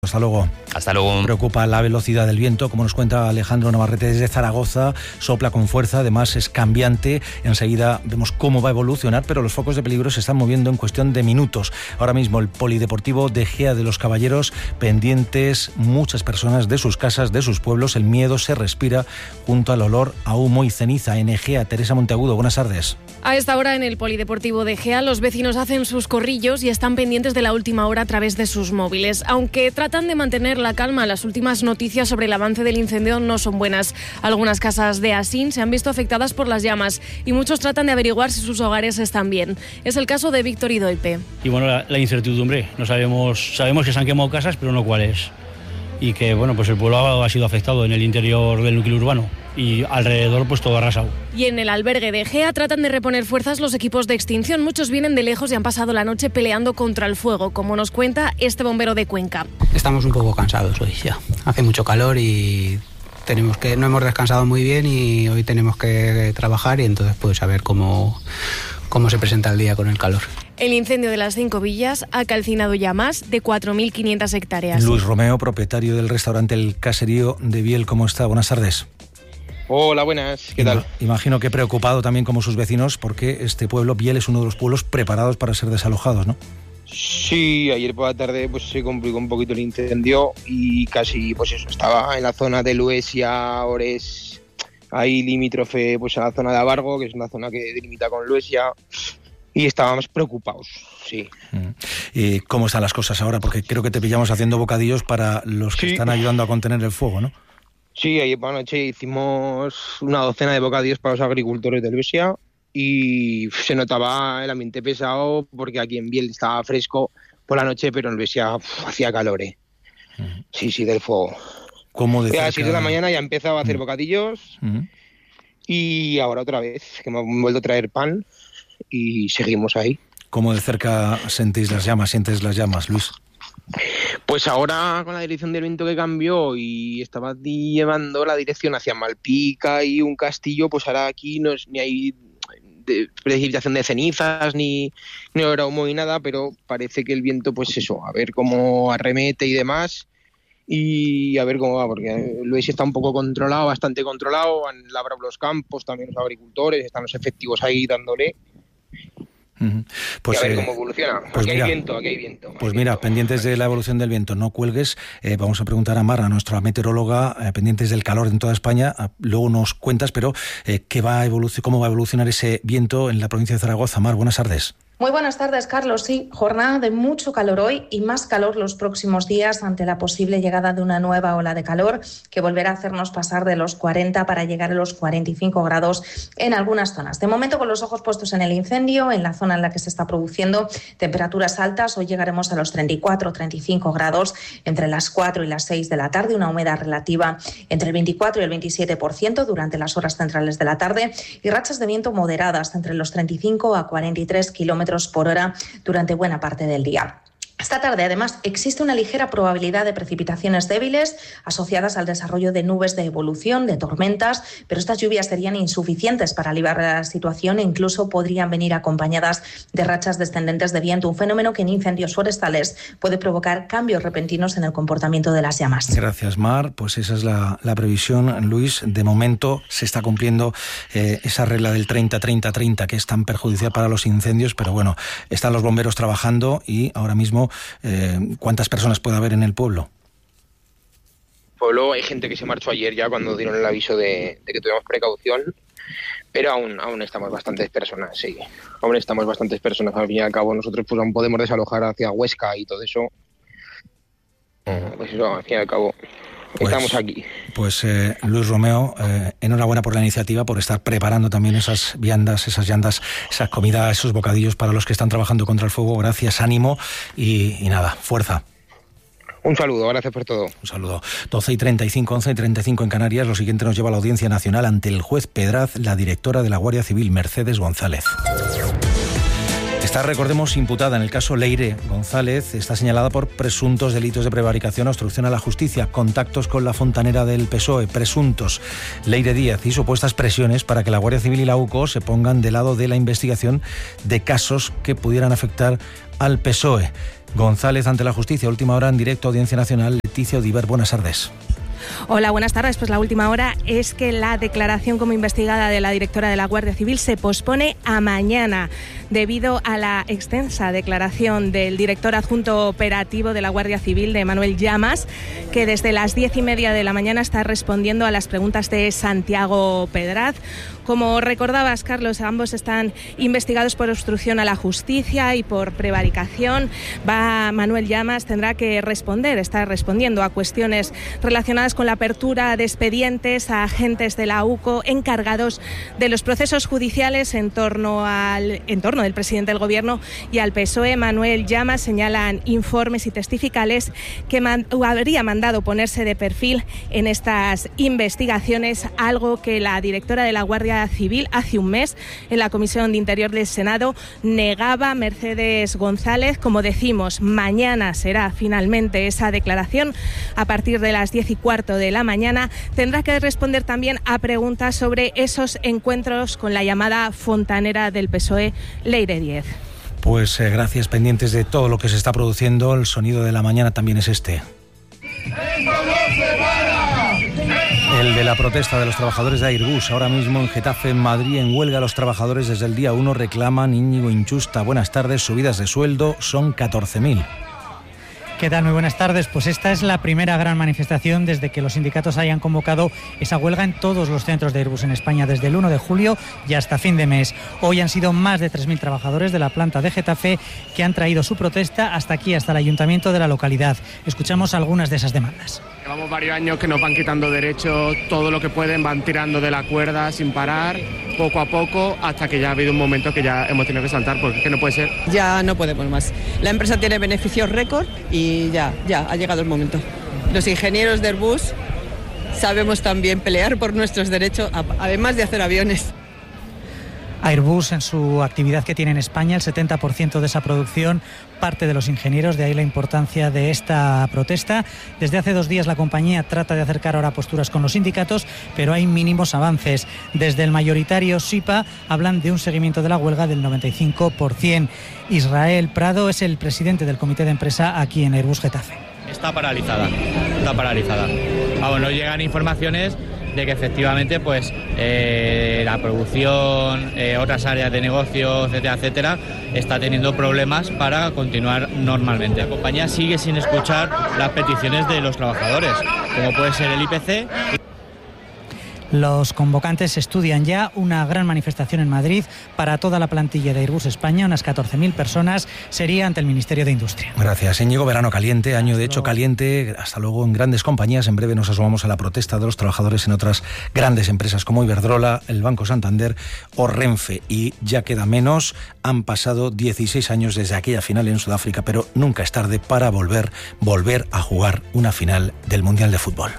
Hasta luego. Hasta luego. Preocupa la velocidad del viento, como nos cuenta Alejandro Navarrete desde Zaragoza. Sopla con fuerza, además es cambiante. Enseguida vemos cómo va a evolucionar, pero los focos de peligro se están moviendo en cuestión de minutos. Ahora mismo el Polideportivo de Gea de los Caballeros, pendientes muchas personas de sus casas, de sus pueblos. El miedo se respira junto al olor a humo y ceniza. En Egea, Teresa Monteagudo, buenas tardes. A esta hora en el Polideportivo de Gea los vecinos hacen sus corrillos y están pendientes de la última hora a través de sus móviles. Aunque tratan de mantener la calma, las últimas noticias sobre el avance del incendio no son buenas. Algunas casas de Asín se han visto afectadas por las llamas y muchos tratan de averiguar si sus hogares están bien. Es el caso de Víctor Idoipe. Y bueno, la incertidumbre. No sabemos que se han quemado casas, pero no cuáles. Y que bueno, pues el pueblo ha sido afectado en el interior del núcleo urbano y alrededor pues todo arrasado. Y en el albergue de Gea tratan de reponer fuerzas los equipos de extinción. Muchos vienen de lejos y han pasado la noche peleando contra el fuego, como nos cuenta este bombero de Cuenca. Estamos un poco cansados hoy ya. Hace mucho calor y no hemos descansado muy bien y hoy tenemos que trabajar y entonces pues a ver cómo se presenta el día con el calor. El incendio de las 5 villas ha calcinado ya más de 4.500 hectáreas. Luis Romeo, propietario del restaurante El Caserío de Biel, ¿cómo está? Buenas tardes. Hola, buenas, ¿qué tal? Imagino que preocupado también como sus vecinos, porque este pueblo, Biel, es uno de los pueblos preparados para ser desalojados, ¿no? Sí, ayer por la tarde pues se complicó un poquito el incendio y casi pues eso, estaba en la zona de Luesia, Ores, ahí limítrofe pues a la zona de Abargo, que es una zona que delimita con Luesia, y estábamos preocupados, sí. ¿Y cómo están las cosas ahora? Porque creo que te pillamos haciendo bocadillos para los que están ayudando a contener el fuego, ¿no? Sí, ayer por la noche hicimos una docena de bocadillos para los agricultores de Luesia y se notaba el ambiente pesado porque aquí en Biel estaba fresco por la noche, pero en Luesia hacía calor, ¿eh? Sí, del fuego. ¿Cómo de cerca? A las 6 de la mañana ya empezaba a hacer bocadillos y ahora otra vez, que me han vuelto a traer pan y seguimos ahí. ¿Cómo de cerca sientes las llamas, Luis? Pues ahora con la dirección del viento que cambió y estaba llevando la dirección hacia Malpica y un castillo, pues ahora aquí no es ni hay precipitación de cenizas ni ahora humo ni nada, pero parece que el viento pues eso, a ver cómo arremete y demás y a ver cómo va, porque Luis está un poco controlado, bastante controlado, han labrado los campos, también los agricultores, están los efectivos ahí dándole. Pues, y a ver cómo evoluciona. Pues aquí mira, hay viento. Pues mira, pendientes de la evolución del viento, no cuelgues. Vamos a preguntar a Mar, a nuestra meteoróloga, pendientes del calor en toda España. Luego nos cuentas, pero ¿cómo va a evolucionar ese viento en la provincia de Zaragoza? Mar, buenas tardes. Muy buenas tardes, Carlos. Sí, jornada de mucho calor hoy y más calor los próximos días ante la posible llegada de una nueva ola de calor que volverá a hacernos pasar de los 40 para llegar a los 45 grados en algunas zonas. De momento, con los ojos puestos en el incendio, en la zona en la que se está produciendo temperaturas altas, hoy llegaremos a los 34 o 35 grados entre las 4 y las 6 de la tarde, una humedad relativa entre el 24 y el 27% durante las horas centrales de la tarde y rachas de viento moderadas entre los 35 a 43 kilómetros por hora durante buena parte del día. Esta tarde, además, existe una ligera probabilidad de precipitaciones débiles asociadas al desarrollo de nubes de evolución, de tormentas, pero estas lluvias serían insuficientes para aliviar la situación e incluso podrían venir acompañadas de rachas descendentes de viento, un fenómeno que en incendios forestales puede provocar cambios repentinos en el comportamiento de las llamas. Gracias, Mar. Pues esa es la previsión, Luis. De momento se está cumpliendo esa regla del 30-30-30 que es tan perjudicial para los incendios, pero bueno, están los bomberos trabajando y ahora mismo ¿cuántas personas puede haber en el pueblo? Pueblo hay gente que se marchó ayer ya cuando dieron el aviso de que tuviéramos precaución, pero aún estamos bastantes personas, sí. Aún estamos bastantes personas, al fin y al cabo nosotros pues aún podemos desalojar hacia Huesca y todo eso. Pues eso, al fin y al cabo estamos aquí. Pues Luis Romeo, enhorabuena por la iniciativa, por estar preparando también esas viandas, esas comidas, esos bocadillos para los que están trabajando contra el fuego. Gracias, ánimo y nada, fuerza. Un saludo, gracias por todo. Un saludo. 12:35, 11:35 en Canarias. Lo siguiente nos lleva a la Audiencia Nacional ante el juez Pedraz, la directora de la Guardia Civil, Mercedes González. Está, recordemos, imputada en el caso Leire González. Está señalada por presuntos delitos de prevaricación, obstrucción a la justicia, contactos con la fontanera del PSOE, presuntos Leire Díaz y supuestas presiones para que la Guardia Civil y la UCO se pongan del lado de la investigación de casos que pudieran afectar al PSOE. González ante la justicia. Última hora en directo, Audiencia Nacional. Leticia Odiver, buenas tardes. Hola, buenas tardes. Pues la última hora es que la declaración como investigada de la directora de la Guardia Civil se pospone a mañana debido a la extensa declaración del director adjunto operativo de la Guardia Civil, de Manuel Llamas, que desde las 10:30 de la mañana está respondiendo a las preguntas de Santiago Pedraz. Como recordabas, Carlos, ambos están investigados por obstrucción a la justicia y por prevaricación. Manuel Llamas tendrá que está respondiendo a cuestiones relacionadas con la apertura de expedientes a agentes de la UCO encargados de los procesos judiciales en torno del presidente del Gobierno y al PSOE. Manuel Llamas señalan informes y testificales que habría mandado ponerse de perfil en estas investigaciones, algo que la directora de la Guardia Civil hace un mes en la Comisión de Interior del Senado negaba. Mercedes González, como decimos, mañana será finalmente esa declaración a partir de las 10:15 de la mañana. Tendrá que responder también a preguntas sobre esos encuentros con la llamada fontanera del PSOE, Leire Díez. Pues gracias, pendientes de todo lo que se está produciendo. El sonido de la mañana también es este. El de la protesta de los trabajadores de Airbus. Ahora mismo en Getafe, en Madrid, en huelga los trabajadores desde el día 1 reclaman, Íñigo Inchusta, buenas tardes, subidas de sueldo son 14.000. ¿Qué tal? Muy buenas tardes. Pues esta es la primera gran manifestación desde que los sindicatos hayan convocado esa huelga en todos los centros de Airbus en España desde el 1 de julio y hasta fin de mes. Hoy han sido más de 3.000 trabajadores de la planta de Getafe que han traído su protesta hasta aquí, hasta el ayuntamiento de la localidad. Escuchamos algunas de esas demandas. Llevamos varios años que nos van quitando derechos, todo lo que pueden, van tirando de la cuerda sin parar, poco a poco, hasta que ya ha habido un momento que ya hemos tenido que saltar, porque es que no puede ser. Ya no podemos más. La empresa tiene beneficios récord y ya ha llegado el momento. Los ingenieros de Airbus sabemos también pelear por nuestros derechos, además de hacer aviones. Airbus, en su actividad que tiene en España, el 70% de esa producción parte de los ingenieros, de ahí la importancia de esta protesta. Desde hace 2 días la compañía trata de acercar ahora posturas con los sindicatos, pero hay mínimos avances. Desde el mayoritario SIPA hablan de un seguimiento de la huelga del 95%. Israel Prado es el presidente del comité de empresa aquí en Airbus Getafe. Está paralizada. Vamos, nos llegan informaciones de que efectivamente pues la producción, otras áreas de negocio, etcétera, está teniendo problemas para continuar normalmente. La compañía sigue sin escuchar las peticiones de los trabajadores, como puede ser el IPC. Los convocantes estudian ya una gran manifestación en Madrid para toda la plantilla de Airbus España, unas 14.000 personas, sería ante el Ministerio de Industria. Gracias, Íñigo. Verano caliente, año de hecho caliente, hasta luego en grandes compañías. En breve nos asomamos a la protesta de los trabajadores en otras grandes empresas como Iberdrola, el Banco Santander o Renfe. Y ya queda menos, han pasado 16 años desde aquella final en Sudáfrica, pero nunca es tarde para volver a jugar una final del Mundial de Fútbol.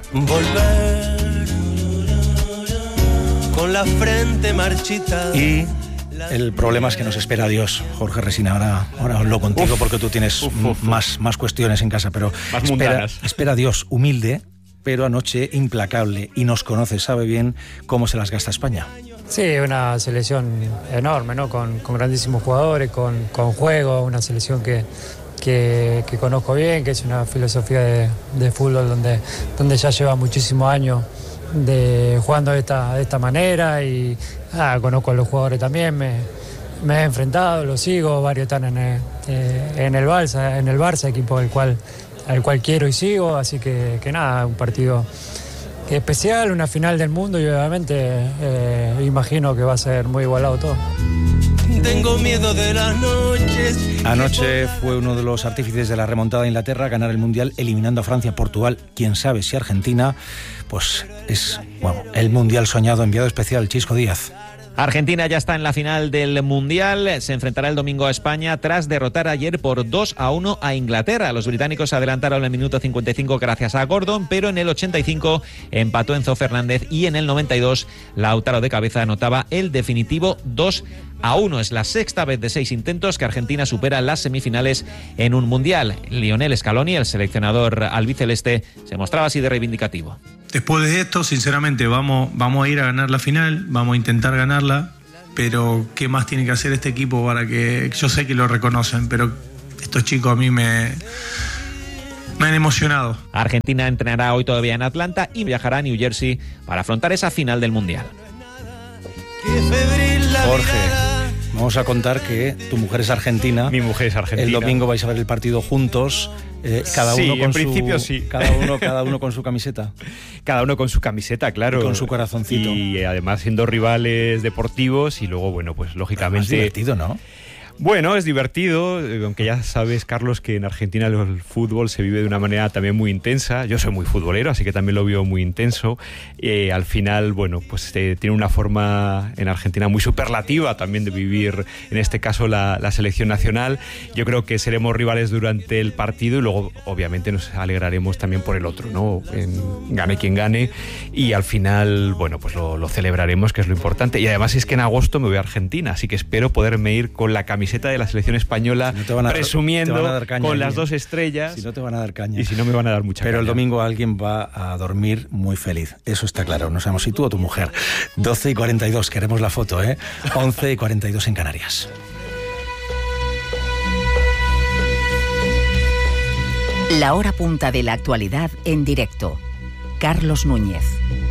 Con la frente marchita. Y el problema es que nos espera Dios. Jorge Resina, ahora hablo contigo porque tú tienes más cuestiones en casa, pero espera Dios humilde, pero anoche implacable, y nos conoce, sabe bien cómo se las gasta España. Sí, una selección enorme, ¿no? Con grandísimos jugadores, con juego, una selección que conozco bien, que es una filosofía de fútbol donde ya lleva muchísimos años jugando de esta manera, y conozco a los jugadores también, me he enfrentado, los sigo, varios están en el Barça, equipo al cual quiero y sigo, así que nada, un partido especial, una final del mundo, y obviamente imagino que va a ser muy igualado todo. Tengo miedo de las noches. Anoche fue uno de los artífices de la remontada de Inglaterra a ganar el Mundial eliminando a Francia, Portugal, quién sabe si Argentina, pues es el Mundial soñado. Enviado especial, Chisco Díaz. Argentina ya está en la final del Mundial, se enfrentará el domingo a España tras derrotar ayer por 2-1 a Inglaterra. Los británicos se adelantaron en el minuto 55 gracias a Gordon, pero en el 85 empató Enzo Fernández y en el 92 Lautaro de cabeza anotaba el definitivo 2-1. Es la sexta vez de 6 intentos que Argentina supera las semifinales en un Mundial. Lionel Scaloni, el seleccionador albiceleste, se mostraba así de reivindicativo. Después de esto, sinceramente, vamos a ir a ganar la final, vamos a intentar ganarla, pero ¿qué más tiene que hacer este equipo para que, yo sé que lo reconocen, pero estos chicos a mí me han emocionado. Argentina entrenará hoy todavía en Atlanta y viajará a New Jersey para afrontar esa final del Mundial. Jorge, vamos a contar que tu mujer es argentina. Mi mujer es argentina. El domingo vais a ver el partido juntos. Cada sí, uno con en principio sí. Cada uno con su camiseta. Cada uno con su camiseta, claro. Y con su corazoncito. Y además siendo rivales deportivos y luego, bueno, pues lógicamente... Es divertido, ¿no? Bueno, es divertido, aunque ya sabes, Carlos, que en Argentina el fútbol se vive de una manera también muy intensa. Yo soy muy futbolero, así que también lo vivo muy intenso. Al final, bueno, pues tiene una forma en Argentina muy superlativa también de vivir, en este caso, la selección nacional. Yo creo que seremos rivales durante el partido y luego, obviamente, nos alegraremos también por el otro, ¿no? Gane quien gane. Y al final, bueno, pues lo celebraremos, que es lo importante. Y además es que en agosto me voy a Argentina, así que espero poderme ir con la camiseta de la selección española, si no presumiendo con las 2 estrellas. Si no te van a dar caña. Y si no me van a dar mucha Pero caña. el domingo alguien va a dormir muy feliz. Eso está claro. No sabemos si tú o tu mujer. 12:42, queremos la foto, ¿eh? 11:42 en Canarias. La hora punta de la actualidad en directo. Carlos Núñez.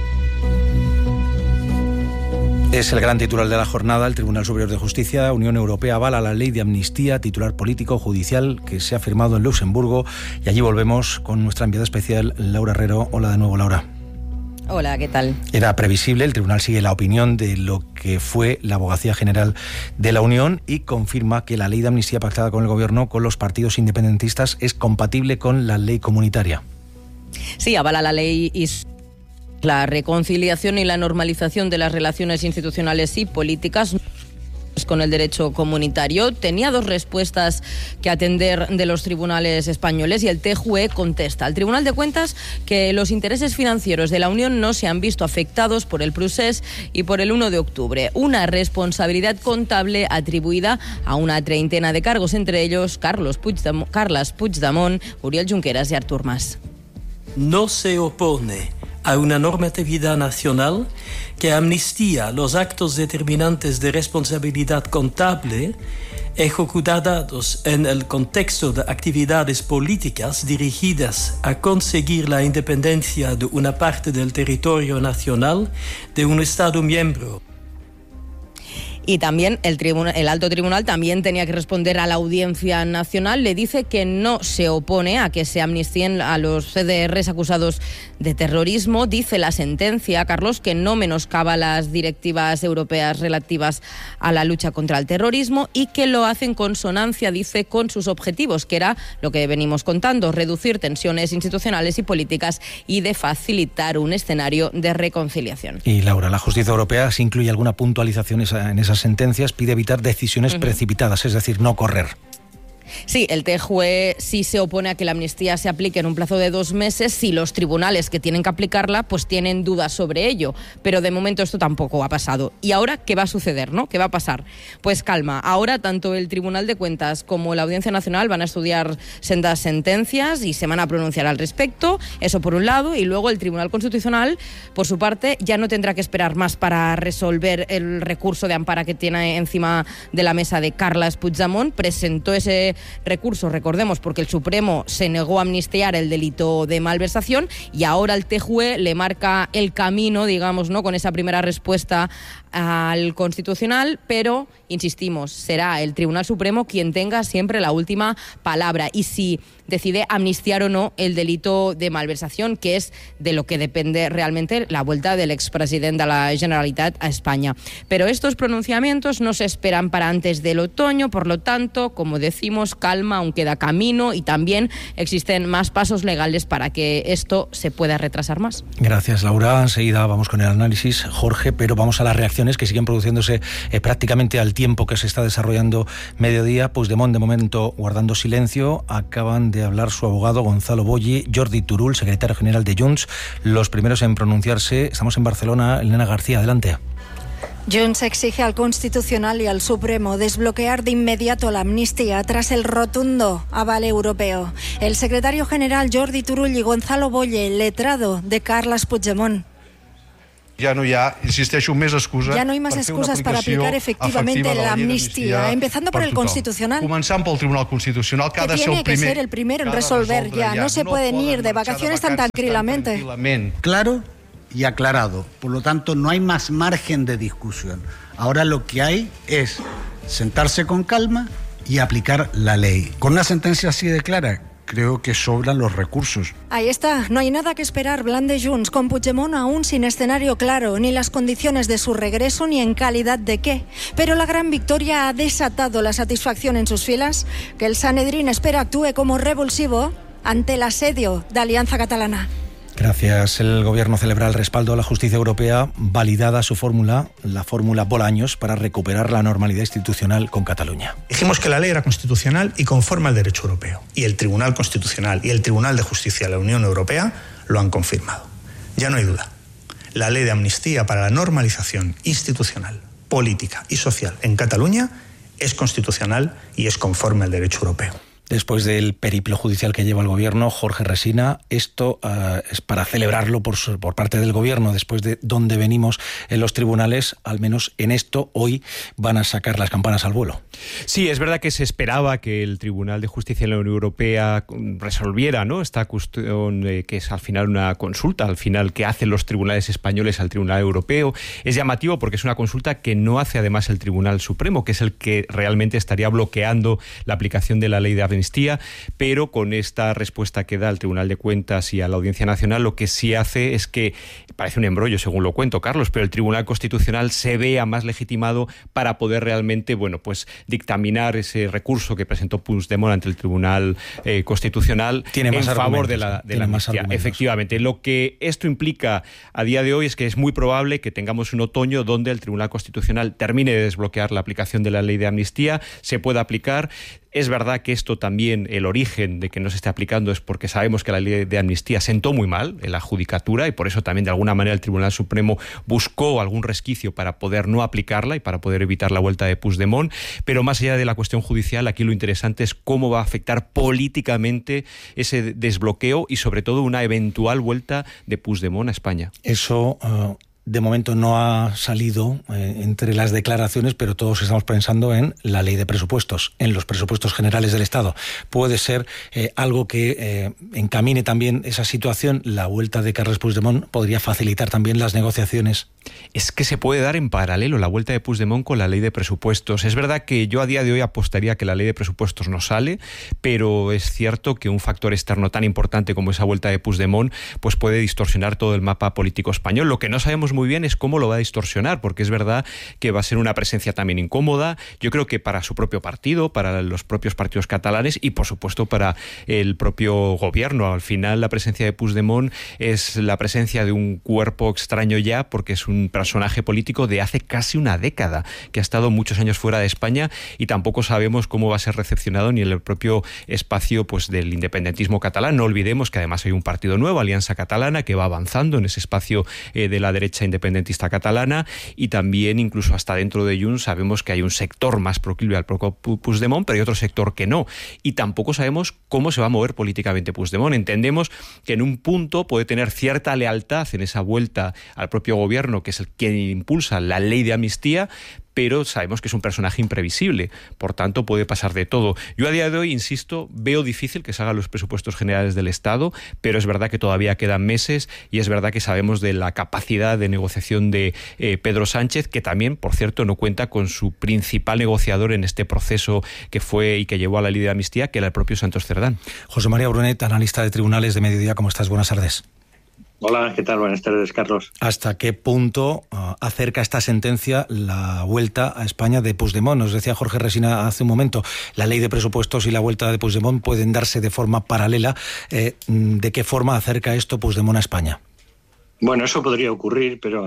Es el gran titular de la jornada. El Tribunal Superior de Justicia, Unión Europea, avala la ley de amnistía, titular político judicial que se ha firmado en Luxemburgo. Y allí volvemos con nuestra enviada especial, Laura Herrero. Hola de nuevo, Laura. Hola, ¿qué tal? Era previsible, el tribunal sigue la opinión de lo que fue la Abogacía General de la Unión y confirma que la ley de amnistía pactada con el Gobierno, con los partidos independentistas, es compatible con la ley comunitaria. Sí, avala la ley y la reconciliación y la normalización de las relaciones institucionales y políticas con el derecho comunitario. Tenía 2 respuestas que atender de los tribunales españoles y el TJUE contesta al Tribunal de Cuentas que los intereses financieros de la Unión no se han visto afectados por el procés y por el 1 de octubre. Una responsabilidad contable atribuida a una treintena de cargos, entre ellos Carles Puigdemont, Oriol Junqueras y Artur Mas. No se opone a una normatividad nacional que amnistía los actos determinantes de responsabilidad contable ejecutados en el contexto de actividades políticas dirigidas a conseguir la independencia de una parte del territorio nacional de un Estado miembro. Y también el alto tribunal también tenía que responder a la Audiencia Nacional. Le dice que no se opone a que se amnistíen a los CDRs acusados de terrorismo. Dice la sentencia, Carlos, que no menoscaba las directivas europeas relativas a la lucha contra el terrorismo y que lo hace en consonancia, dice, con sus objetivos, que era lo que venimos contando, reducir tensiones institucionales y políticas y de facilitar un escenario de reconciliación. Y Laura, la justicia europea, si incluye alguna puntualización en esas sentencias, pide evitar decisiones precipitadas, es decir, no correr. Sí, el TJUE sí se opone a que la amnistía se aplique en un plazo de 2 meses si los tribunales que tienen que aplicarla pues tienen dudas sobre ello, pero de momento esto tampoco ha pasado. ¿Y ahora qué va a suceder, no? ¿Qué va a pasar? Pues calma, ahora tanto el Tribunal de Cuentas como la Audiencia Nacional van a estudiar sendas sentencias y se van a pronunciar al respecto, eso por un lado, y luego el Tribunal Constitucional, por su parte, ya no tendrá que esperar más para resolver el recurso de amparo que tiene encima de la mesa de Carles Puigdemont. Presentó ese recurso, recordemos, porque el Supremo se negó a amnistiar el delito de malversación y ahora el TJUE le marca el camino, digamos, ¿no?, con esa primera respuesta al Constitucional, pero, insistimos, será el Tribunal Supremo quien tenga siempre la última palabra y si decide amnistiar o no el delito de malversación, que es de lo que depende realmente la vuelta del expresidente de la Generalitat a España. Pero estos pronunciamientos no se esperan para antes del otoño, por lo tanto, como decimos, calma, aún queda camino y también existen más pasos legales para que esto se pueda retrasar más. Gracias, Laura. Enseguida vamos con el análisis, Jorge, pero vamos a las reacciones que siguen produciéndose prácticamente al tiempo que se está desarrollando mediodía. Puigdemont, de momento, guardando silencio. Acaban de hablar su abogado Gonzalo Boye, Jordi Turull, secretario general de Junts, los primeros en pronunciarse. Estamos en Barcelona. Elena García, adelante. Junts exige al Constitucional y al Supremo desbloquear de inmediato la amnistía tras el rotundo aval europeo. El secretario general Jordi Turull y Gonzalo Boye, letrado de Carles Puigdemont. Ja no hi ha, insisteixo, més excusa. Ya no hay más excusas para aplicar efectivamente la amnistía, empezando por el Constitucional. Començant pel Tribunal Constitucional, que ha de ser el primero en resolver ya. No se pueden ir de vacaciones tan tranquilamente. Claro y aclarado. Por lo tanto, no hay más margen de discusión. Ahora lo que hay es sentarse con calma y aplicar la ley. Con una sentencia así de clara, creo que sobran los recursos. Ahí está, no hay nada que esperar, Blanc de Junts, con Puigdemont aún sin escenario claro, ni las condiciones de su regreso, ni en calidad de qué. Pero la gran victoria ha desatado la satisfacción en sus filas, que el Sanedrín espera actúe como revulsivo ante el asedio de Alianza Catalana. Gracias. El Gobierno celebra el respaldo a la justicia europea, validada su fórmula, la fórmula Bolaños, para recuperar la normalidad institucional con Cataluña. Dijimos que la ley era constitucional y conforme al derecho europeo. Y el Tribunal Constitucional y el Tribunal de Justicia de la Unión Europea lo han confirmado. Ya no hay duda. La ley de amnistía para la normalización institucional, política y social en Cataluña es constitucional y es conforme al derecho europeo. Después del periplo judicial que lleva el Gobierno, Jorge Resina, esto es para celebrarlo por parte del Gobierno. Después de donde venimos en los tribunales, al menos en esto, hoy van a sacar las campanas al vuelo. Sí, es verdad que se esperaba que el Tribunal de Justicia de la Unión Europea resolviera, ¿no?, esta cuestión que es al final una consulta, al final que hacen los tribunales españoles al Tribunal Europeo. Es llamativo porque es una consulta que no hace además el Tribunal Supremo, que es el que realmente estaría bloqueando la aplicación de la ley de amnistía, pero con esta respuesta que da el Tribunal de Cuentas y a la Audiencia Nacional, lo que sí hace es que, parece un embrollo según lo cuento, Carlos, pero el Tribunal Constitucional se vea más legitimado para poder realmente, bueno, pues dictaminar ese recurso que presentó Puigdemont ante el Tribunal Constitucional en favor de la amnistía. Efectivamente, lo que esto implica a día de hoy es que es muy probable que tengamos un otoño donde el Tribunal Constitucional termine de desbloquear la aplicación de la ley de amnistía, se pueda aplicar. Es verdad que esto también, el origen de que no se esté aplicando es porque sabemos que la ley de amnistía sentó muy mal en la judicatura y por eso también de alguna manera el Tribunal Supremo buscó algún resquicio para poder no aplicarla y para poder evitar la vuelta de Puigdemont. Pero más allá de la cuestión judicial, aquí lo interesante es cómo va a afectar políticamente ese desbloqueo y sobre todo una eventual vuelta de Puigdemont a España. Eso de momento no ha salido entre las declaraciones, pero todos estamos pensando en la ley de presupuestos, en los presupuestos generales del Estado. Puede ser algo que encamine también esa situación. La vuelta de Carles Puigdemont podría facilitar también las negociaciones. Es que se puede dar en paralelo la vuelta de Puigdemont con la ley de presupuestos. Es verdad que yo a día de hoy apostaría que la ley de presupuestos no sale, pero es cierto que un factor externo tan importante como esa vuelta de Puigdemont pues puede distorsionar todo el mapa político español. Lo que no sabemos muy bien es cómo lo va a distorsionar, porque es verdad que va a ser una presencia también incómoda, yo creo que para su propio partido, para los propios partidos catalanes y por supuesto para el propio gobierno. Al final la presencia de Puigdemont es la presencia de un cuerpo extraño ya, porque es un personaje político de hace casi una década, que ha estado muchos años fuera de España y tampoco sabemos cómo va a ser recepcionado ni en el propio espacio pues del independentismo catalán. No olvidemos que además hay un partido nuevo, Aliança Catalana, que va avanzando en ese espacio de la derecha independentista catalana, y también incluso hasta dentro de Junts sabemos que hay un sector más proclive al propio Puigdemont, pero hay otro sector que no, y tampoco sabemos cómo se va a mover políticamente Puigdemont. Entendemos que en un punto puede tener cierta lealtad en esa vuelta al propio gobierno, que es el quien impulsa la ley de amnistía, pero sabemos que es un personaje imprevisible, por tanto puede pasar de todo. Yo a día de hoy, insisto, veo difícil que se hagan los presupuestos generales del Estado, pero es verdad que todavía quedan meses y es verdad que sabemos de la capacidad de negociación de Pedro Sánchez, que también, por cierto, no cuenta con su principal negociador en este proceso que fue y que llevó a la ley de amnistía, que era el propio Santos Cerdán. José María Brunet, analista de tribunales de Mediodía, ¿cómo estás? Buenas tardes. Hola, ¿qué tal? Buenas tardes, Carlos. ¿Hasta qué punto acerca esta sentencia la vuelta a España de Puigdemont? Nos decía Jorge Resina hace un momento, la ley de presupuestos y la vuelta de Puigdemont pueden darse de forma paralela. ¿De qué forma acerca esto Puigdemont a España? Bueno, eso podría ocurrir, pero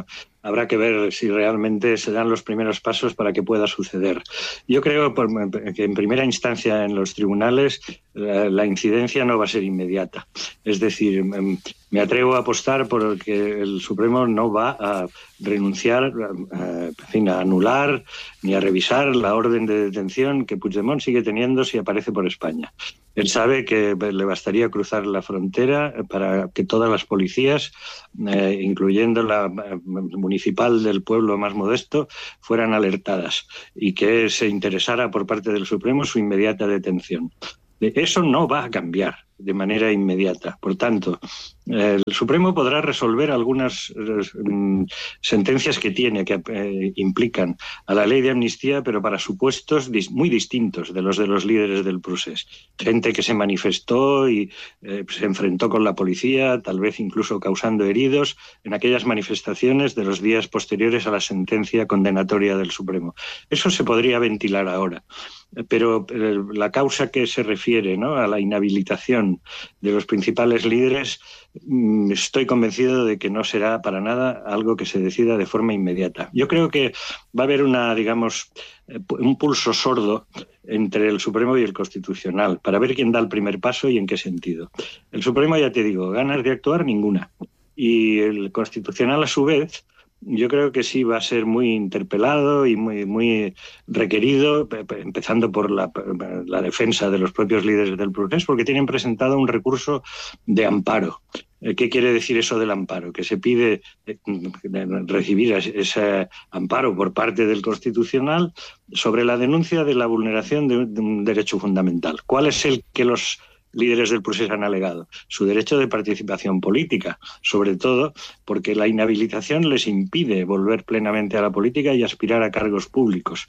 habrá que ver si realmente se dan los primeros pasos para que pueda suceder. Yo creo que en primera instancia en los tribunales la incidencia no va a ser inmediata. Es decir, me atrevo a apostar por que el Supremo no va a renunciar, a anular ni a revisar la orden de detención que Puigdemont sigue teniendo si aparece por España. Él sabe que le bastaría cruzar la frontera para que todas las policías, incluyendo la municipal del pueblo más modesto, fueran alertadas y que se interesara por parte del Supremo su inmediata detención. Eso no va a cambiar de manera inmediata. Por tanto, el Supremo podrá resolver algunas sentencias que tiene, que implican a la ley de amnistía, pero para supuestos muy distintos de los líderes del procés. Gente que se manifestó y se enfrentó con la policía, tal vez incluso causando heridos en aquellas manifestaciones de los días posteriores a la sentencia condenatoria del Supremo. Eso se podría ventilar ahora. Pero la causa que se refiere, ¿no?, a la inhabilitación de los principales líderes, estoy convencido de que no será para nada algo que se decida de forma inmediata. Yo creo que va a haber un pulso sordo entre el Supremo y el Constitucional para ver quién da el primer paso y en qué sentido. El Supremo, ya te digo, ganas de actuar ninguna. Y el Constitucional, a su vez, yo creo que sí va a ser muy interpelado y muy requerido, empezando por la defensa de los propios líderes del proceso, porque tienen presentado un recurso de amparo. ¿Qué quiere decir eso del amparo? Que se pide recibir ese amparo por parte del Constitucional sobre la denuncia de la vulneración de un derecho fundamental. ¿Cuál es el que los líderes del proceso han alegado? Su derecho de participación política, sobre todo porque la inhabilitación les impide volver plenamente a la política y aspirar a cargos públicos.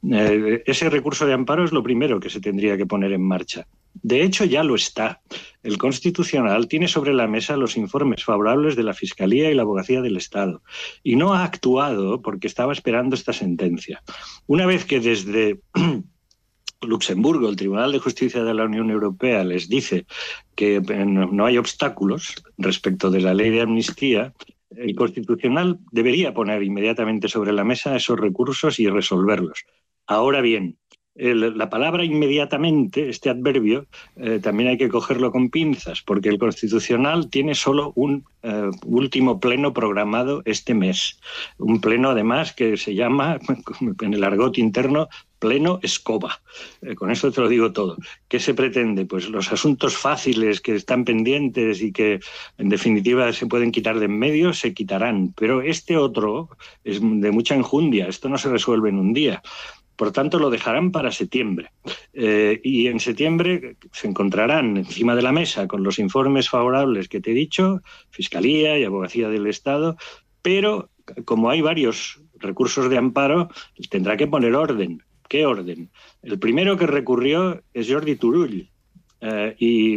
Ese recurso de amparo es lo primero que se tendría que poner en marcha. De hecho, ya lo está. El Constitucional tiene sobre la mesa los informes favorables de la Fiscalía y la Abogacía del Estado y no ha actuado porque estaba esperando esta sentencia. Una vez que desde Luxemburgo, el Tribunal de Justicia de la Unión Europea, les dice que no hay obstáculos respecto de la ley de amnistía, el Constitucional debería poner inmediatamente sobre la mesa esos recursos y resolverlos. Ahora bien, la palabra inmediatamente, este adverbio, también hay que cogerlo con pinzas, porque el Constitucional tiene solo un último pleno programado este mes. Un pleno, además, que se llama, en el argot interno, pleno escoba. Con eso te lo digo todo. ¿Qué se pretende? Pues los asuntos fáciles que están pendientes y que en definitiva se pueden quitar de en medio, se quitarán. Pero este otro es de mucha enjundia. Esto no se resuelve en un día. Por tanto, lo dejarán para septiembre. Y en septiembre se encontrarán encima de la mesa con los informes favorables que te he dicho, Fiscalía y Abogacía del Estado, pero como hay varios recursos de amparo, tendrá que poner orden. ¿Qué orden? El primero que recurrió es Jordi Turull y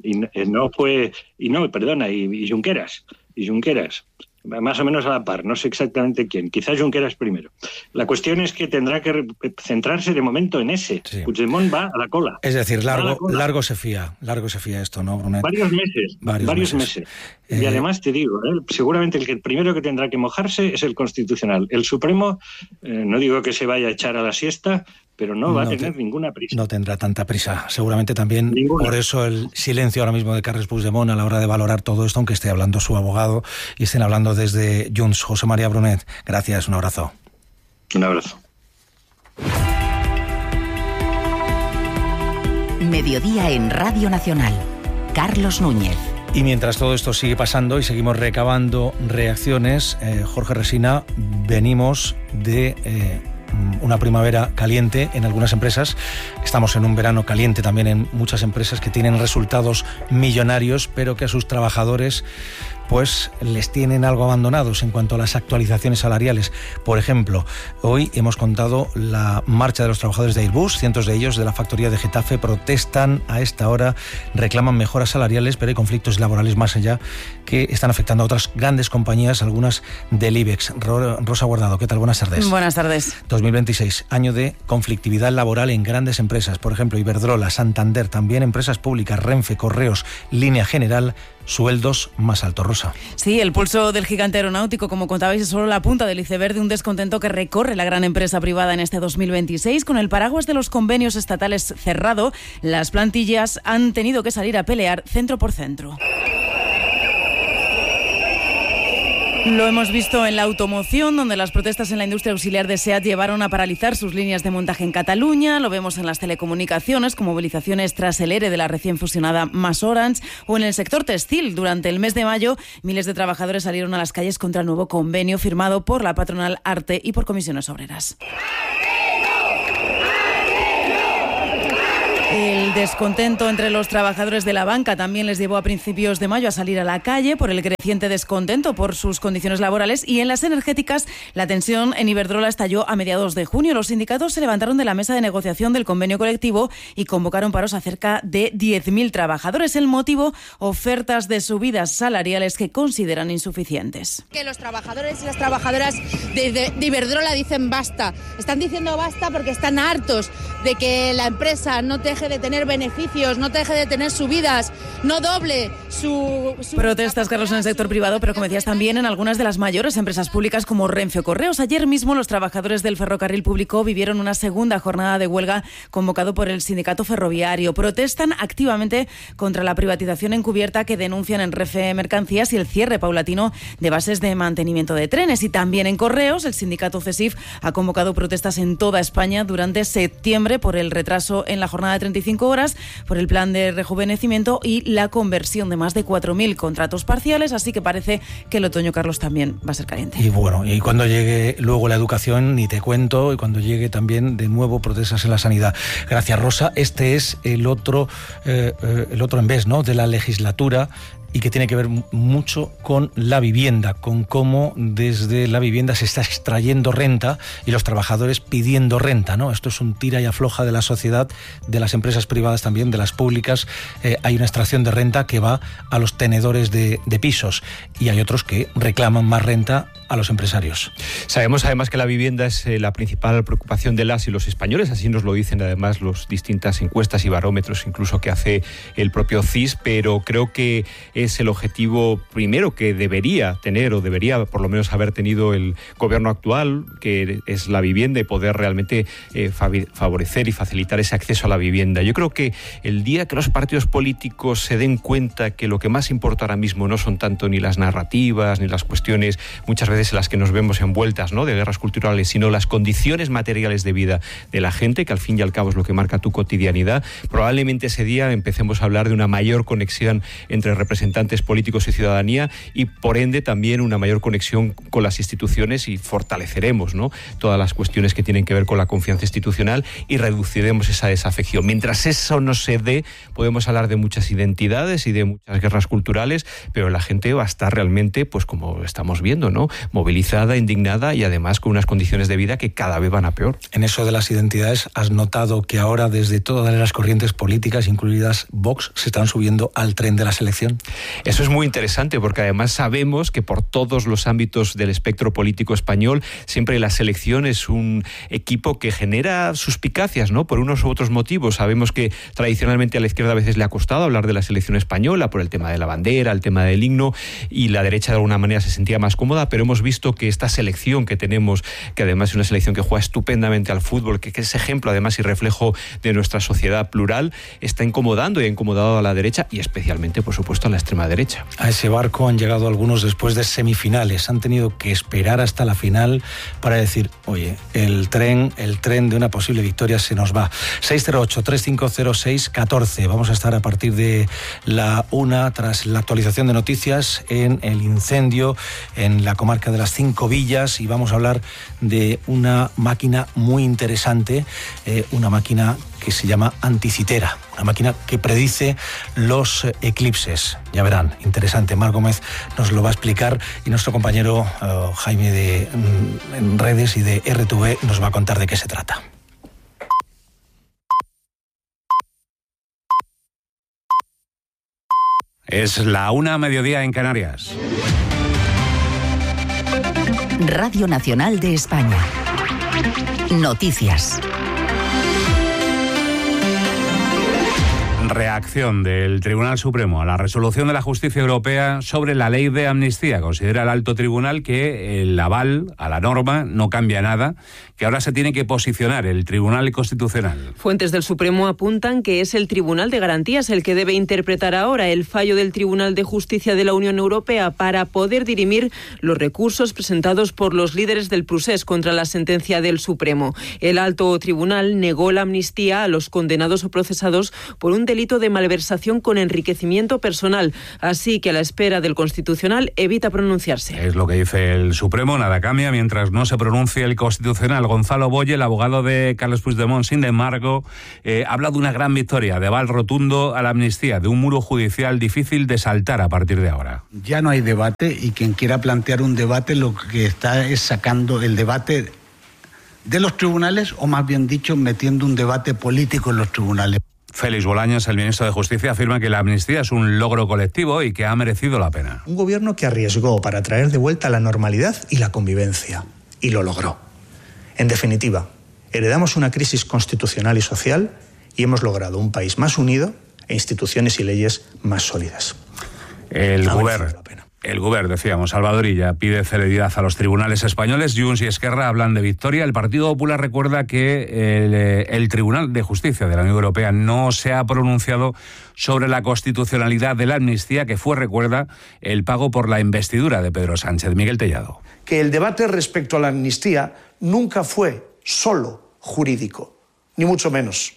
Junqueras. Más o menos a la par, no sé exactamente quién, quizás Junqueras primero. La cuestión es que tendrá que centrarse de momento en ese. Sí. Puigdemont va a la cola. Es decir, largo se fía esto, ¿no, Brunet? Varios meses. Y además te digo, seguramente el primero que tendrá que mojarse es el Constitucional. El Supremo, no digo que se vaya a echar a la siesta, pero no va a tener ninguna prisa. No tendrá tanta prisa. Seguramente también por eso el silencio ahora mismo de Carles Puigdemont a la hora de valorar todo esto, aunque esté hablando su abogado y estén hablando desde Junts. José María Brunet, gracias, un abrazo. Un abrazo. Mediodía en Radio Nacional. Carlos Núñez. Y mientras todo esto sigue pasando y seguimos recabando reacciones, Jorge Resina, venimos de una primavera caliente en algunas empresas. Estamos en un verano caliente también en muchas empresas que tienen resultados millonarios, pero que a sus trabajadores pues les tienen algo abandonados en cuanto a las actualizaciones salariales. Por ejemplo, hoy hemos contado la marcha de los trabajadores de Airbus. Cientos de ellos de la factoría de Getafe protestan a esta hora, reclaman mejoras salariales, pero hay conflictos laborales más allá que están afectando a otras grandes compañías, algunas del IBEX. Rosa Guardado, ¿qué tal? Buenas tardes. Buenas tardes. 2026, año de conflictividad laboral en grandes empresas. Por ejemplo, Iberdrola, Santander, también empresas públicas, Renfe, Correos, Línea General, sueldos más altos, Rosa. Sí, el pulso del gigante aeronáutico, como contabais, es solo la punta del iceberg de un descontento que recorre la gran empresa privada en este 2026. Con el paraguas de los convenios estatales cerrado, las plantillas han tenido que salir a pelear centro por centro. Lo hemos visto en la automoción, donde las protestas en la industria auxiliar de SEAT llevaron a paralizar sus líneas de montaje en Cataluña. Lo vemos en las telecomunicaciones, con movilizaciones tras el ERE de la recién fusionada MasOrange, o en el sector textil. Durante el mes de mayo, miles de trabajadores salieron a las calles contra el nuevo convenio firmado por la patronal ARTE y por comisiones obreras. El descontento entre los trabajadores de la banca también les llevó a principios de mayo a salir a la calle por el creciente descontento por sus condiciones laborales, y en las energéticas la tensión en Iberdrola estalló a mediados de junio. Los sindicatos se levantaron de la mesa de negociación del convenio colectivo y convocaron paros a cerca de 10.000 trabajadores. El motivo, ofertas de subidas salariales que consideran insuficientes. Que los trabajadores y las trabajadoras de Iberdrola dicen basta. Están diciendo basta porque están hartos de que la empresa no deje de tener beneficios, no deje de tener subidas, no doble su protestas, Carlos, en el sector privado, pero como decías, también en algunas de las mayores empresas públicas como Renfe o Correos. Ayer mismo los trabajadores del ferrocarril público vivieron una segunda jornada de huelga convocado por el sindicato ferroviario. Protestan activamente contra la privatización encubierta que denuncian en Renfe Mercancías y el cierre paulatino de bases de mantenimiento de trenes. Y también en Correos, el sindicato CESIF ha convocado protestas en toda España durante septiembre por el retraso en la jornada de 35 horas, por el plan de rejuvenecimiento y la conversión de más de 4.000 contratos parciales, así que parece que el otoño, Carlos, también va a ser caliente. Y bueno, y cuando llegue luego la educación, ni te cuento, y cuando llegue también de nuevo protestas en la sanidad. Gracias, Rosa. Este es el otro en vez, ¿no?, de la legislatura, y que tiene que ver mucho con la vivienda, con cómo desde la vivienda se está extrayendo renta y los trabajadores pidiendo renta, ¿no? Esto es un tira y afloja de la sociedad, de las empresas privadas también, de las públicas. Hay una extracción de renta que va a los tenedores de pisos, y hay otros que reclaman más renta a los empresarios. Sabemos además que la vivienda es la principal preocupación de las y los españoles, así nos lo dicen además las distintas encuestas y barómetros incluso que hace el propio CIS, pero creo que es el objetivo primero que debería tener, o debería por lo menos haber tenido, el gobierno actual, que es la vivienda, y poder realmente favorecer y facilitar ese acceso a la vivienda. Yo creo que el día que los partidos políticos se den cuenta que lo que más importa ahora mismo no son tanto ni las narrativas ni las cuestiones muchas veces en las que nos vemos envueltas, ¿no?, de guerras culturales, sino las condiciones materiales de vida de la gente, que al fin y al cabo es lo que marca tu cotidianidad, probablemente ese día empecemos a hablar de una mayor conexión entre representantes políticos y ciudadanía, y por ende también una mayor conexión con las instituciones, y fortaleceremos, ¿no?, todas las cuestiones que tienen que ver con la confianza institucional y reduciremos esa desafección. Mientras eso no se dé, podemos hablar de muchas identidades y de muchas guerras culturales, pero la gente va a estar realmente, pues como estamos viendo, ¿no?, movilizada, indignada, y además con unas condiciones de vida que cada vez van a peor. En eso de las identidades, ¿has notado que ahora desde todas las corrientes políticas, incluidas Vox, se están subiendo al tren de la selección? Eso es muy interesante, porque además sabemos que por todos los ámbitos del espectro político español siempre la selección es un equipo que genera suspicacias, ¿no?, por unos u otros motivos. Sabemos que tradicionalmente a la izquierda a veces le ha costado hablar de la selección española por el tema de la bandera, el tema del himno, y la derecha de alguna manera se sentía más cómoda, pero hemos visto que esta selección que tenemos, que además es una selección que juega estupendamente al fútbol, que es ejemplo además y reflejo de nuestra sociedad plural, está incomodando y ha incomodado a la derecha, y especialmente, por supuesto, a la extrema derecha. A ese barco han llegado algunos después de semifinales, han tenido que esperar hasta la final para decir, oye, el tren de una posible victoria se nos va. 608-3506-14. Vamos a estar a partir de la 1 tras la actualización de noticias en el incendio en la comarca de las Cinco Villas, y vamos a hablar de una máquina muy interesante, una máquina que se llama Anticitera, una máquina que predice los eclipses. Ya verán, interesante. Mar Gómez nos lo va a explicar, y nuestro compañero Jaime de en redes y de RTV nos va a contar de qué se trata. Es la 1:00 en Canarias. Radio Nacional de España. Noticias. Reacción del Tribunal Supremo a la resolución de la Justicia Europea sobre la ley de amnistía. Considera el alto tribunal que el aval a la norma no cambia nada, que ahora se tiene que posicionar el Tribunal Constitucional. Fuentes del Supremo apuntan que es el Tribunal de Garantías el que debe interpretar ahora el fallo del Tribunal de Justicia de la Unión Europea para poder dirimir los recursos presentados por los líderes del procés contra la sentencia del Supremo. El alto tribunal negó la amnistía a los condenados o procesados por un delito de malversación con enriquecimiento personal, así que a la espera del Constitucional evita pronunciarse. Es lo que dice el Supremo, nada cambia mientras no se pronuncie el Constitucional. Gonzalo Boye, el abogado de Carles Puigdemont, sin embargo, habla de una gran victoria, de aval rotundo a la amnistía, de un muro judicial difícil de saltar a partir de ahora. Ya no hay debate y quien quiera plantear un debate lo que está es sacando el debate de los tribunales, o más bien dicho, metiendo un debate político en los tribunales. Félix Bolaños, el ministro de Justicia, afirma que la amnistía es un logro colectivo y que ha merecido la pena. Un gobierno que arriesgó para traer de vuelta la normalidad y la convivencia, y lo logró. En definitiva, heredamos una crisis constitucional y social y hemos logrado un país más unido e instituciones y leyes más sólidas. El Govern, decíamos, Salvador Illa, pide celeridad a los tribunales españoles. Junts y Esquerra hablan de victoria. El Partido Popular recuerda que el Tribunal de Justicia de la Unión Europea no se ha pronunciado sobre la constitucionalidad de la amnistía, que fue, recuerda, el pago por la investidura de Pedro Sánchez. Miguel Tellado. Que el debate respecto a la amnistía nunca fue solo jurídico, ni mucho menos.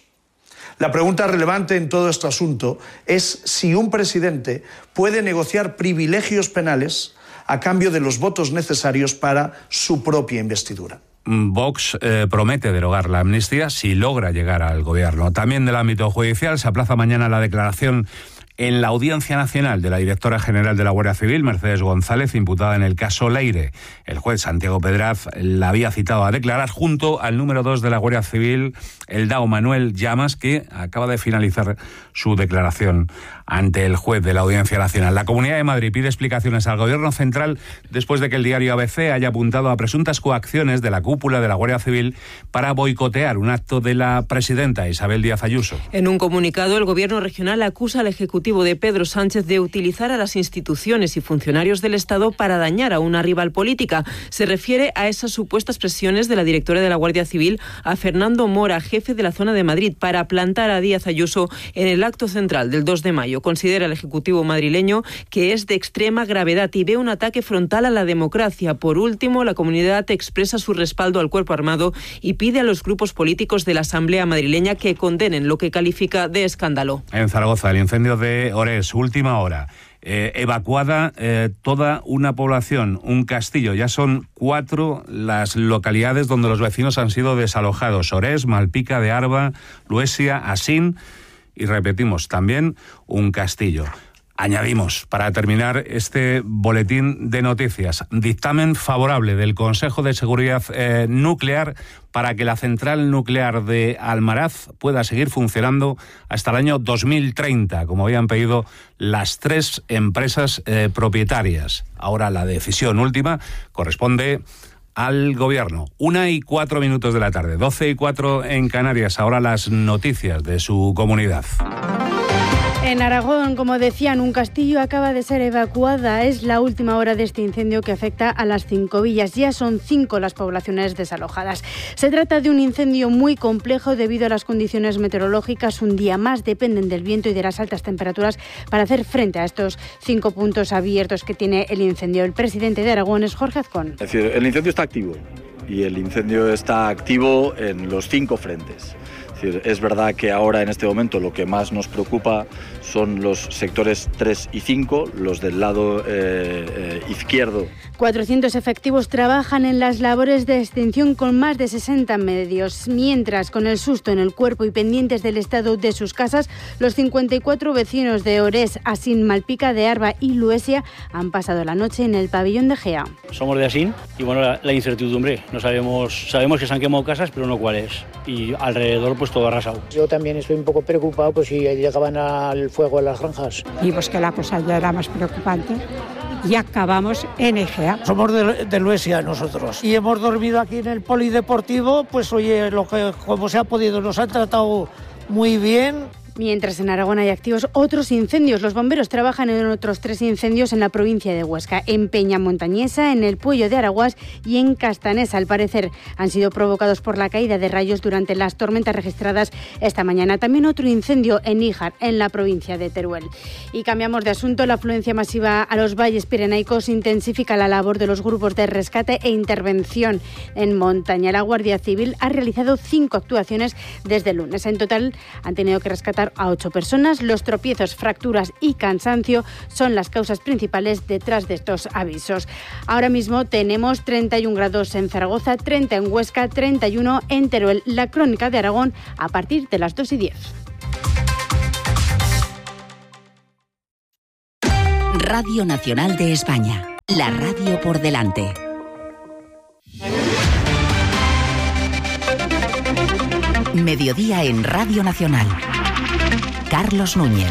La pregunta relevante en todo este asunto es si un presidente puede negociar privilegios penales a cambio de los votos necesarios para su propia investidura. Vox promete derogar la amnistía si logra llegar al gobierno. También del ámbito judicial se aplaza mañana la declaración en la Audiencia Nacional de la directora general de la Guardia Civil, Mercedes González, imputada en el caso Leire. El juez Santiago Pedraz la había citado a declarar junto al número 2 de la Guardia Civil, el DAO Manuel Llamas, que acaba de finalizar su declaración ante el juez de la Audiencia Nacional. La Comunidad de Madrid pide explicaciones al Gobierno central después de que el diario ABC haya apuntado a presuntas coacciones de la cúpula de la Guardia Civil para boicotear un acto de la presidenta Isabel Díaz Ayuso. En un comunicado, el Gobierno regional acusa al Ejecutivo de Pedro Sánchez de utilizar a las instituciones y funcionarios del Estado para dañar a una rival política. Se refiere a esas supuestas presiones de la directora de la Guardia Civil a Fernando Mora, jefe de la zona de Madrid, para plantar a Díaz Ayuso en el acto central del 2 de mayo. Considera el Ejecutivo madrileño que es de extrema gravedad y ve un ataque frontal a la democracia. Por último, la comunidad expresa su respaldo al cuerpo armado y pide a los grupos políticos de la Asamblea madrileña que condenen lo que califica de escándalo. En Zaragoza, el incendio de Orés, última hora. Evacuada toda una población, un castillo. Ya son 4 las localidades donde los vecinos han sido desalojados. Orés, Malpica de Arba, Luesia, Asín y, repetimos, también un castillo. Añadimos, para terminar este boletín de noticias, dictamen favorable del Consejo de Seguridad Nuclear para que la central nuclear de Almaraz pueda seguir funcionando hasta el año 2030, como habían pedido las 3 empresas propietarias. Ahora la decisión última corresponde al Gobierno. 1:04 de la tarde, 12:04 en Canarias. Ahora las noticias de su comunidad. En Aragón, como decían, un castillo acaba de ser evacuada. Es la última hora de este incendio que afecta a las 5 villas. Ya son 5 las poblaciones desalojadas. Se trata de un incendio muy complejo debido a las condiciones meteorológicas. Un día más dependen del viento y de las altas temperaturas para hacer frente a estos 5 puntos abiertos que tiene el incendio. El presidente de Aragón es Jorge Azcón. Es decir, el incendio está activo y el incendio está activo en los 5 frentes. Es verdad que ahora en este momento lo que más nos preocupa son los sectores 3 y 5, los del lado izquierdo. 400 efectivos trabajan en las labores de extinción con más de 60 medios. Mientras, con el susto en el cuerpo y pendientes del estado de sus casas, los 54 vecinos de Orés, Asín, Malpica de Arba y Luesia han pasado la noche en el pabellón de Gea. Somos de Asín y bueno, la incertidumbre. No sabemos que se han quemado casas, pero no cuáles. Y alrededor pues todo arrasado. Yo también estoy un poco preocupado pues si llegaban al fuego en las granjas. Y pues que la cosa ya era más preocupante. Y acabamos en Egea. Somos de Luesia nosotros. Y hemos dormido aquí en el polideportivo, pues oye, como se ha podido, nos han tratado muy bien Mientras en Aragón hay activos otros incendios, los bomberos trabajan en otros 3 incendios en la provincia de Huesca, en Peñamontañesa, en el Puello de Araguás y en Castanesa. Al parecer han sido provocados por la caída de rayos durante las tormentas registradas esta mañana. También otro incendio en Níjar, en la provincia de Teruel. Y cambiamos de asunto. La afluencia masiva a los valles pirenaicos intensifica la labor de los grupos de rescate e intervención en montaña. La Guardia Civil ha realizado 5 actuaciones desde el lunes. En total han tenido que rescatar a 8 personas. Los tropiezos, fracturas y cansancio son las causas principales detrás de estos avisos. Ahora mismo tenemos 31 grados en Zaragoza, 30 en Huesca, 31 en Teruel. La crónica de Aragón a partir de las 2:10. Radio Nacional de España. La radio por delante. Mediodía en Radio Nacional. Carlos Núñez.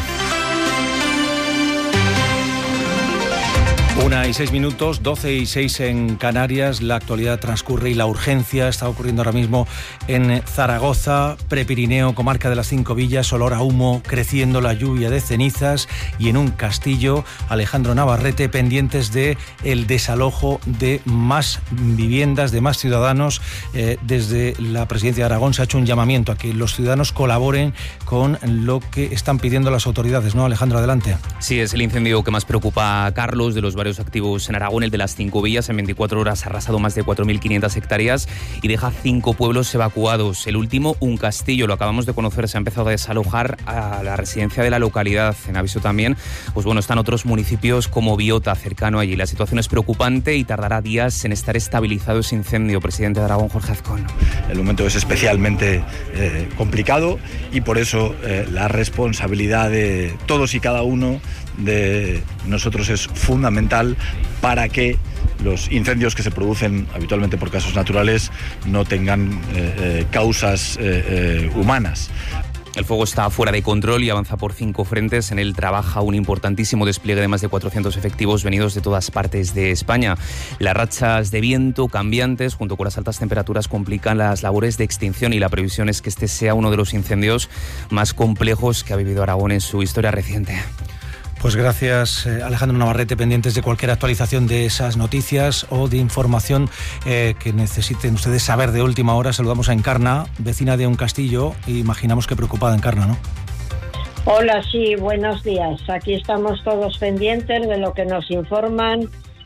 1:06, 12:06 en Canarias. La actualidad transcurre y la urgencia está ocurriendo ahora mismo en Zaragoza, Prepirineo, comarca de las 5 villas, olor a humo, creciendo la lluvia de cenizas, y en un castillo, Alejandro Navarrete, pendientes de el desalojo de más viviendas, de más ciudadanos. Desde la Presidencia de Aragón se ha hecho un llamamiento a que los ciudadanos colaboren con lo que están pidiendo las autoridades, ¿no, Alejandro? Adelante. Sí, es el incendio que más preocupa a Carlos de los varios activos en Aragón, el de las 5 villas. En 24 horas ha arrasado más de 4.500 hectáreas y deja 5 pueblos evacuados. El último, un castillo, lo acabamos de conocer, se ha empezado a desalojar a la residencia de la localidad. En aviso también, pues bueno, están otros municipios como Biota, cercano allí. La situación es preocupante y tardará días en estar estabilizado ese incendio. Presidente de Aragón, Jorge Azcón. El momento es especialmente complicado y por eso la responsabilidad de todos y cada uno de nosotros es fundamental para que los incendios que se producen habitualmente por causas naturales no tengan causas humanas. El fuego está fuera de control y avanza por 5 frentes. En él trabaja un importantísimo despliegue de más de 400 efectivos venidos de todas partes de España. Las rachas de viento cambiantes, junto con las altas temperaturas, complican las labores de extinción y la previsión es que este sea uno de los incendios más complejos que ha vivido Aragón en su historia reciente. Pues gracias, Alejandro Navarrete, pendientes de cualquier actualización de esas noticias o de información que necesiten ustedes saber de última hora. Saludamos a Encarna, vecina de un castillo, e imaginamos que preocupada, Encarna, ¿no? Hola, sí, buenos días. Aquí estamos todos pendientes de lo que nos informan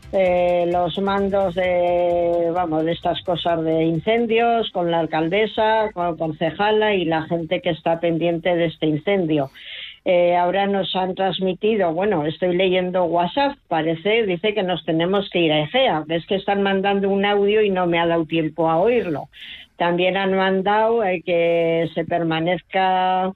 los mandos de estas cosas de incendios, con la alcaldesa, con la concejala y la gente que está pendiente de este incendio. Ahora nos han transmitido, estoy leyendo WhatsApp, dice que nos tenemos que ir a Egea. Es que están mandando un audio y no me ha dado tiempo a oírlo. También han mandado que se permanezca,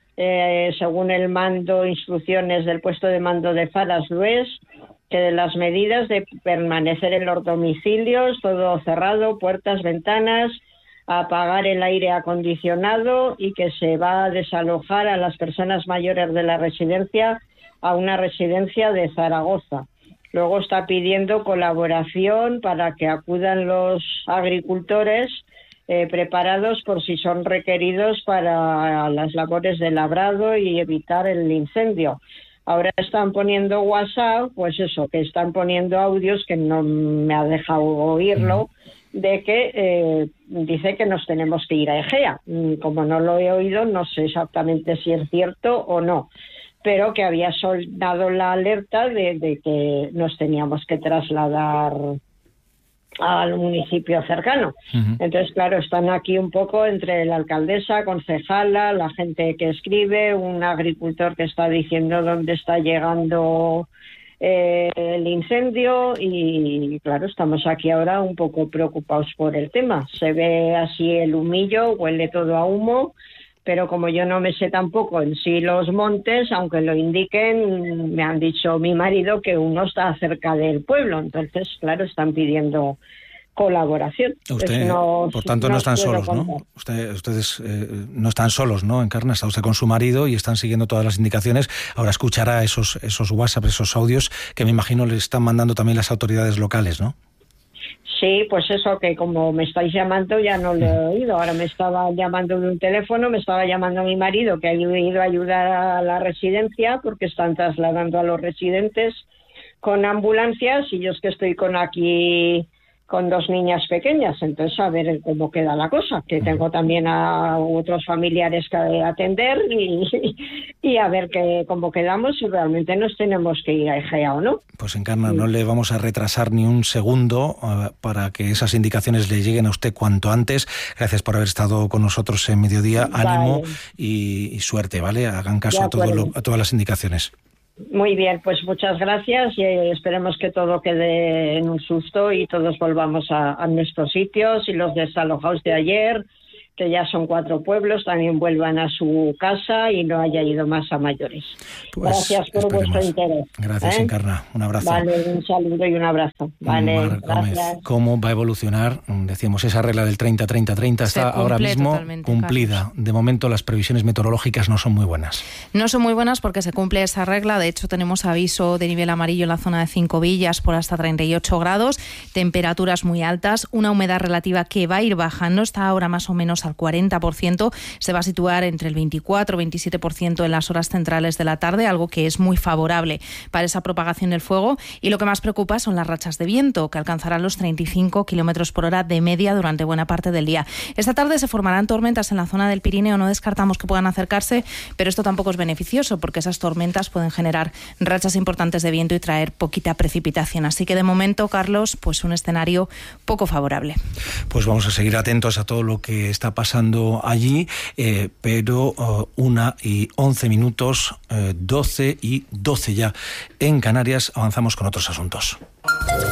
según el mando, instrucciones del puesto de mando de Faras Lues, que de las medidas de permanecer en los domicilios, todo cerrado, puertas, ventanas, apagar el aire acondicionado y que se va a desalojar a las personas mayores de la residencia a una residencia de Zaragoza. Luego está pidiendo colaboración para que acudan los agricultores preparados por si son requeridos para las labores de labrado y evitar el incendio. Ahora están poniendo WhatsApp, que están poniendo audios que no me ha dejado oírlo, de que dice que nos tenemos que ir a Egea. Como no lo he oído, no sé exactamente si es cierto o no, pero que había dado la alerta de que nos teníamos que trasladar al municipio cercano. Entonces, claro, están aquí un poco entre la alcaldesa, concejala, la gente que escribe, un agricultor que está diciendo dónde está llegando el incendio y claro, estamos aquí ahora un poco preocupados por el tema. Se ve así el humillo, huele todo a humo, pero como yo no me sé tampoco en sí los montes, aunque lo indiquen, me han dicho mi marido que uno está cerca del pueblo, entonces claro, están pidiendo colaboración. Usted, por tanto, no están solos, ¿no? Ustedes no están solos, ¿no? Encarna, está usted con su marido y están siguiendo todas las indicaciones. Ahora escuchará esos WhatsApp, esos audios que me imagino le están mandando también las autoridades locales, ¿no? Sí, pues eso, que como me estáis llamando ya no lo he oído. Ahora me estaba llamando de un teléfono, me estaba llamando mi marido que ha ido a ayudar a la residencia porque están trasladando a los residentes con ambulancias y yo es que estoy aquí con 2 niñas pequeñas, entonces a ver cómo queda la cosa, que tengo también a otros familiares que atender y a ver cómo quedamos, si realmente nos tenemos que ir a Egea o no. Pues Encarna, no le vamos a retrasar ni un segundo para que esas indicaciones le lleguen a usted cuanto antes. Gracias por haber estado con nosotros en Mediodía, ánimo y suerte, ¿vale? Hagan caso a todas las indicaciones. Muy bien, pues muchas gracias y esperemos que todo quede en un susto y todos volvamos a nuestros sitios y los desalojados de ayer, que ya son 4 pueblos, también vuelvan a su casa y no haya ido más a mayores. Pues gracias por vuestro interés. Gracias, Encarna. Un abrazo. Vale, un saludo y un abrazo. Vale, gracias. ¿Cómo va a evolucionar? Decíamos, esa regla del 30-30-30 está ahora mismo cumplida. Carlos. De momento las previsiones meteorológicas no son muy buenas. No son muy buenas porque se cumple esa regla. De hecho, tenemos aviso de nivel amarillo en la zona de 5 Villas por hasta 38 grados, temperaturas muy altas, una humedad relativa que va a ir bajando, está ahora más o menos al 40%, se va a situar entre el 24-27% en las horas centrales de la tarde, algo que es muy favorable para esa propagación del fuego. Y lo que más preocupa son las rachas de viento, que alcanzarán los 35 km por hora de media durante buena parte del día. Esta tarde se formarán tormentas en la zona del Pirineo, no descartamos que puedan acercarse, pero esto tampoco es beneficioso porque esas tormentas pueden generar rachas importantes de viento y traer poquita precipitación. Así que de momento, Carlos, pues un escenario poco favorable. Pues vamos a seguir atentos a todo lo que está pasando allí, pero 1:11, 12:12 ya en Canarias. Avanzamos con otros asuntos.